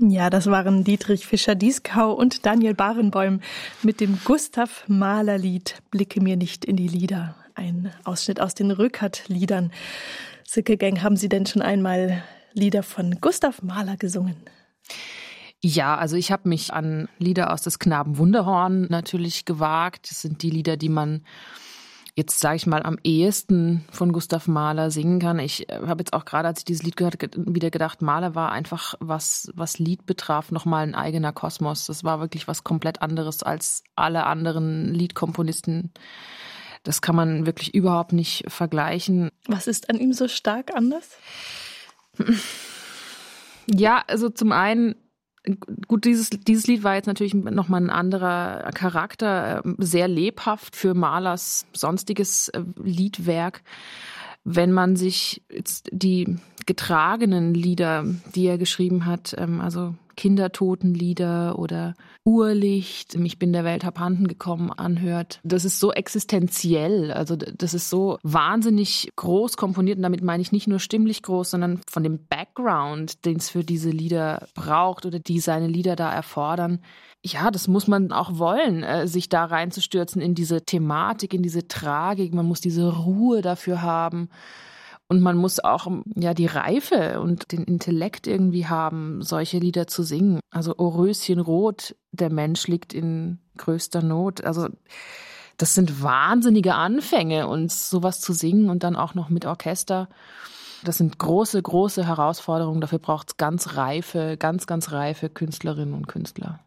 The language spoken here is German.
Ja, das waren Dietrich Fischer-Dieskau und Daniel Barenboim mit dem Gustav-Mahler-Lied »Blicke mir nicht in die Lieder«. Ein Ausschnitt aus den Rückert-Liedern. Silke Geng, haben Sie denn schon einmal Lieder von Gustav Mahler gesungen? Ja, also ich habe mich an Lieder aus des Knaben Wunderhorn natürlich gewagt. Das sind die Lieder, die man jetzt, sage ich mal, am ehesten von Gustav Mahler singen kann. Ich habe jetzt auch gerade, als ich dieses Lied gehört habe, wieder gedacht, Mahler war einfach, was Lied betraf, nochmal ein eigener Kosmos. Das war wirklich was komplett anderes als alle anderen Liedkomponisten. Das kann man wirklich überhaupt nicht vergleichen. Was ist an ihm so stark anders? Ja, also zum einen, gut, dieses Lied war jetzt natürlich nochmal ein anderer Charakter, sehr lebhaft für Mahlers sonstiges Liedwerk. Wenn man sich jetzt die getragenen Lieder, die er geschrieben hat, also Kindertotenlieder oder Urlicht, Ich bin der Welt abhanden gekommen, anhört, das ist so existenziell, also das ist so wahnsinnig groß komponiert, und damit meine ich nicht nur stimmlich groß, sondern von dem Background, den es für diese Lieder braucht oder die seine Lieder da erfordern. Ja, das muss man auch wollen, sich da reinzustürzen in diese Thematik, in diese Tragik. Man muss diese Ruhe dafür haben. Und man muss auch die Reife und den Intellekt irgendwie haben, solche Lieder zu singen. Also O Röschenrot, der Mensch liegt in größter Not. Also das sind wahnsinnige Anfänge, und sowas zu singen und dann auch noch mit Orchester. Das sind große, große Herausforderungen. Dafür braucht es ganz reife Künstlerinnen und Künstler.